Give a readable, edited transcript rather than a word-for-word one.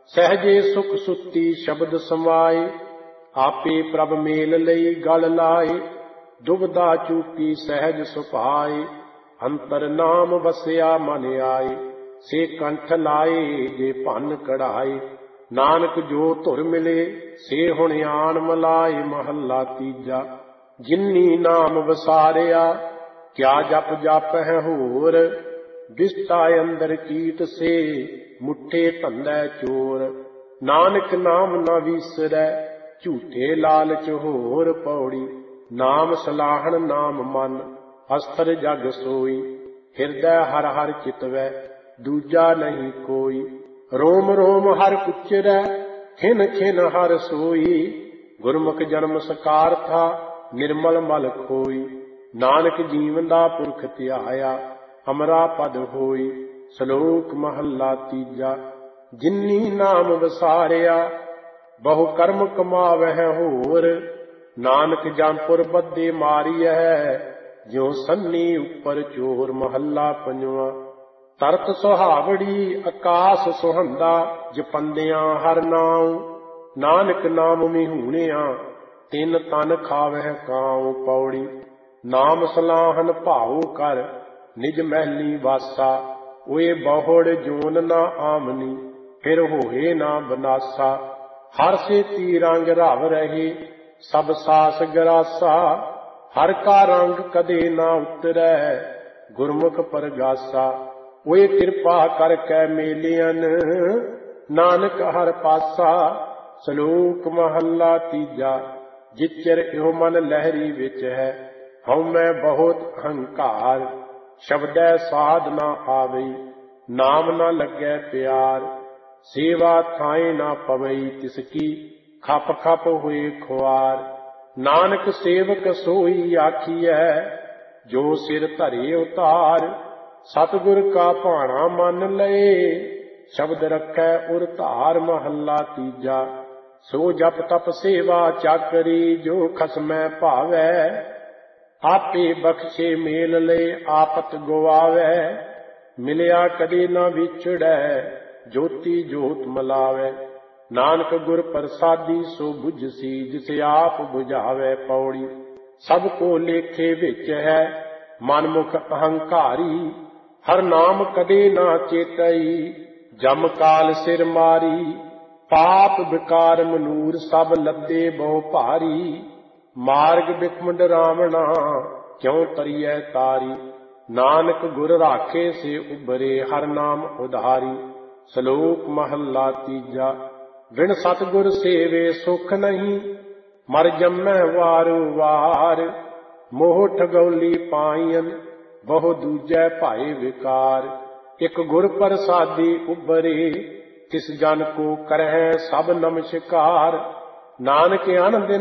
सहजे सुख सुती शब्द समाए, आपे प्रभ मेल लई गल लाए। दुबदा चूकी सहज सुभाए, अंतर नाम वसिया मन आए। से कंठ लाए जे भन कढ़ाए, नानक जो धुर मिले से हुण आन मलाए। महला तीजा। जिन्नी नाम वसारिया, क्या जप जप है होर। बिस्ता अंदर कीट से, मुठे धंधै चोर। नानक नाम न विसरै, झूठे लालच होर। पौड़ी। नाम सलाहन नाम मन, अस्तर जग सोई। हिरदै हर हर चितवै, दूजा नहीं कोई। रोम रोम हर उच्चरै, खिन खिन हर सोई। गुरमुख जन्म सकार था, निर्मल मल खोई। नानक जीवन दा पुरख ध्याया, अमरा पद होई। श्लोक महला तीजा। जिन्नी नाम वसारिया, बहु कर्म कमावह होर। नानक जमपुर बद्दे मारियह, ज्यों सन्नी उपर चोर। महला पंजवा। तरत सुहावड़ी आकाश सुहंदा, जपंदियां हर नाम। नानक नाम मिहूणिया, तिन तन खावह काऊ। पौड़ी। नाम सलाहन भाऊ कर, निज महली वासा। ओए बहुड़ जोन ना आमनी, फिर होए ना बनासा। हर से ती रंग रव रहे, सब सास गरासा। हर का रंग कदे ना उतरै, गुरमुख परगासा। ओए कृपा करकै मेलियन, नानक हर पासा। श्लोक महला तीजा। जिचर इहो मन लहरी विच है, हउमੈ बहुत अहंकार। शब्दै साध ना आवई, नाम ना लगै प्यार। सेवा थाए ना पवई तिसकी, खप खप हुए खुआर। नानक सेवक सोई आखियै, जो सिर धरे उतार। सतगुर का भाणा मन लए, शब्द रखै उर धार। महला तीजा। सो जप तप सेवा चाकरी, जो खसमै भावै। आपे बख्शे मेल लए, आपत गवावै। मिलिया कदे न विछड़ै, ज्योति जोत मलावै। नानक गुर प्रसादी सो बुझसी, जिसे आप बुझावै। पौड़ी। सब को लेखे विच है, मनमुख अहंकारी। हर नाम कदे ना चेतई, जम काल सिर मारी। पाप विकार मनूर सब लद्दे बहु भारी। मार्ग बिखमड रावणा, क्यों तरियै तारी। नानक गुर राखे से उबरे, हर नाम उधारी। श्लोक महला तीजा। बिन सतगुर सेवे सुख नहीं, मर जम्मै वारु वार। मोह ठगौली पाईयन, बहु दूजै भाए विकार। एक गुर प्रसादी उबरे, तिस जन को करहै सब नमस्कार। नानक अन दिन